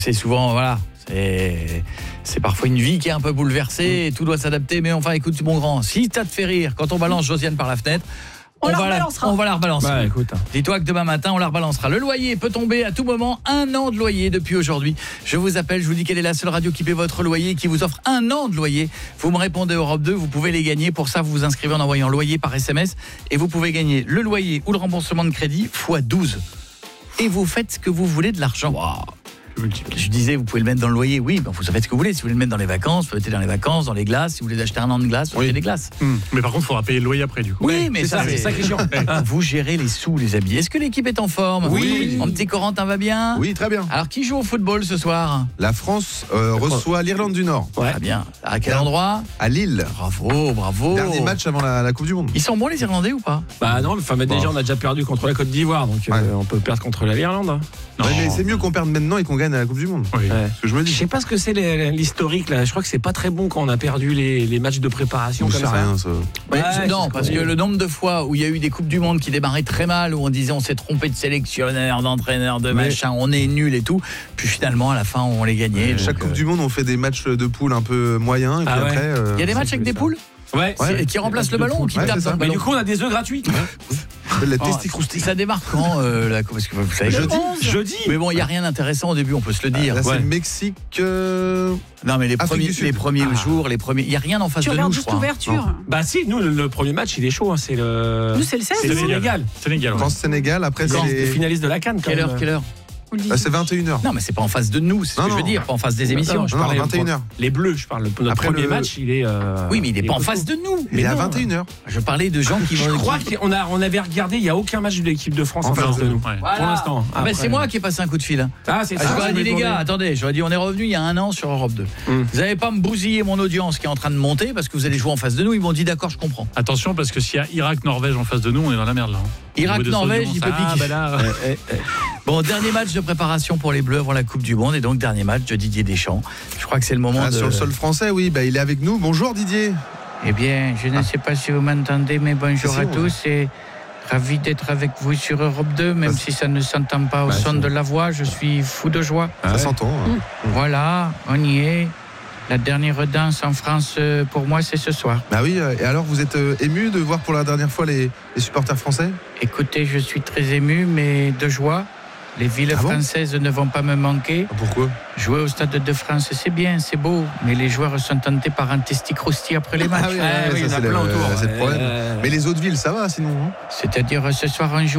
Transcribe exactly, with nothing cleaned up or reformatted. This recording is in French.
C'est souvent, voilà, c'est, c'est parfois une vie qui est un peu bouleversée et tout doit s'adapter. Mais enfin, écoute, mon grand, si ça te fait rire quand on balance Josiane par la fenêtre, On, on, la va, la, on va la rebalancer. Bah, écoute. Dis-toi que demain matin, on la rebalancera. Le loyer peut tomber à tout moment. Un an de loyer depuis aujourd'hui. Je vous appelle, je vous dis quelle est la seule radio qui paie votre loyer, qui vous offre un an de loyer. Vous me répondez Europe deux, vous pouvez les gagner. Pour ça, vous vous inscrivez en envoyant loyer par S M S et vous pouvez gagner le loyer ou le remboursement de crédit fois douze. Et vous faites ce que vous voulez de l'argent. Wow. Je disais, vous pouvez le mettre dans le loyer, oui, ben vous faites ce que vous voulez. Si vous voulez le mettre dans les vacances, vous le mettez dans les vacances, dans les glaces. Si vous voulez acheter un an de glace, vous Oui. achetez des glaces. Mmh. Mais par contre, il faudra payer le loyer après, du coup. Oui, Ouais, mais c'est ça, ça, c'est ça qui est chiant. Vous gérez les sous, les amis. Est-ce que l'équipe est en forme? Oui. Mon petit Corentin va bien? Oui, très bien. Alors, qui joue au football ce soir? La France euh, reçoit l'Irlande du Nord, Ouais. Très bien. À quel endroit? à Lille. Bravo, bravo. Dernier match avant la, la Coupe du Monde. Ils sont bons les Irlandais ou pas? Bah non, enfin, mais déjà on a déjà perdu contre la Côte d'Ivoire, donc euh, Ouais. on peut perdre contre l'Irlande. Hein. Ouais, mais c'est mieux qu'on perde maintenant et qu'on gagne à la Coupe du Monde. Ouais. C'est ce que je me Je dis. sais pas ce que c'est les- l'historique là. Je crois que c'est pas très bon quand on a perdu les, les matchs de préparation Je comme sais ça. rien, ça. Ouais, Ouais, non, c'est parce pas- que le nombre de fois où il y a eu des Coupes du Monde qui démarraient très mal, où on disait on s'est trompé de sélectionneur, d'entraîneur, de Mais- machin, on est nul et tout. Puis finalement, à la fin, on les gagnait. Chaque donc, Coupe euh, du Monde, on fait des matchs de poule un peu moyens. Et puis Ah ouais. après, euh, Il y a des ça matchs avec fait des ça. poules Ouais. C'est- Ouais. qui remplacent le De ballon ou poules. qui Ouais, tapent c'est dans ça. le Mais ballon? du coup on a des œufs gratuits. on appelle la Oh, testicroustille. Ça démarre quand euh, la Coupe? Parce que vous savez, Jeudi. Jeudi. mais bon, il n'y a rien d'intéressant au début, on peut se le dire. Là, Ouais. c'est le Mexique. euh, Non, mais les Afrique premiers, du Sud. les premiers Ah. jours, les premiers, il n'y a rien en face Tu de nous, regardes je juste crois. l'ouverture. Bah si, nous le, le premier match il est chaud, hein, c'est le. Nous, c'est le seize. C'est le non Sénégal. Sénégal. ouais. France-Sénégal. Après, C'est c'est les finalistes de la CAN. quand Quelle même. heure, quelle heure? Ou le Ah, c'est dix-huit. vingt et une heures. Non, mais c'est pas en face de nous, c'est ce Non, que je veux non. dire, pas en face des émissions. Non, je Non, parlais. vingt et une heures. Les Bleus, je parle. Notre Après, premier le- match, il est. euh, Oui, mais il n'est pas en costaud. face de nous. Il est à non. vingt et une heures. Je parlais de gens qui Je vont. crois qui- qu'on a, on avait regardé, il n'y a aucun match de l'équipe de France en, En face face de de nous. nous. Pour Voilà. l'instant. Ah ben, Après- c'est moi qui ai passé un coup de fil. Ah, c'est Ah, ça. je leur ai je dit, me les gars, demandais. attendez, j'aurais dit, on est revenu il y a un an sur Europe deux. Mm. Vous n'allez pas me bousiller mon audience qui est en train de monter parce que vous allez jouer en face de nous. Ils m'ont dit, d'accord, je comprends. Attention, parce que s'il y a Irak-Norvège en face de nous, on est dans la merde là. hein. Irak, Au niveau des Norvège, audiences, il peut ah, piquer. bah là, Eh, eh, eh. Bon, dernier match de préparation pour les Bleus avant la Coupe du Monde et donc dernier match de Didier Deschamps. Je crois que c'est le moment Ah, de... sur le sol français, oui, bah, il est avec nous. Bonjour Didier. Eh bien, je ne sais pas si vous m'entendez, mais bonjour Si, à on- tous et ravi d'être avec vous sur Europe deux, même Bah, si ça ne s'entend pas au bah, son c'est- de la voix, je suis fou de joie. Ah Ça ouais. s'entend. hein. Voilà, on y est. La dernière danse en France, euh, pour moi, c'est ce soir. Bah oui, euh, et alors vous êtes euh, ému de voir pour la dernière fois les, les supporters français? Écoutez, je suis très ému, mais de joie. Les villes Ah bon françaises ne vont pas me manquer. Ah, pourquoi? Jouer au Stade de France, c'est bien, c'est beau, mais les joueurs sont tentés par un testicrousti après les matchs. Ah oui, Ah, ouais, oui, il y ça, en a c'est plein le- autour. c'est le problème. Euh, Mais les autres villes, ça va sinon, hein? C'est-à-dire, ce soir, on joue